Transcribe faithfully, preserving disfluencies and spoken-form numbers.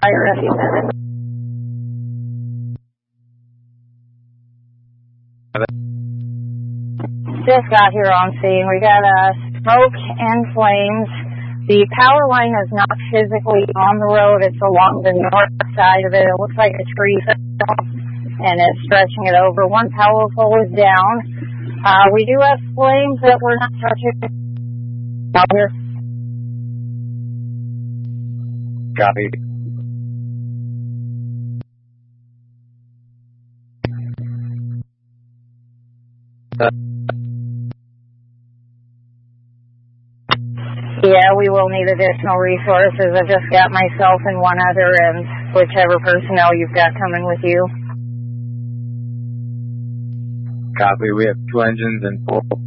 fire if you have it. Just got here on scene. We got uh, smoke and flames. The power line is not physically on the road. It's along the north side of it. It looks like a tree fell, and it's stretching it over. One power pole is down. Uh, we do have flames that we're not touching out here. Copy. Uh. Yeah, we will need additional resources. I just got myself and one other and whichever personnel you've got coming with you. Copy. We have two engines and four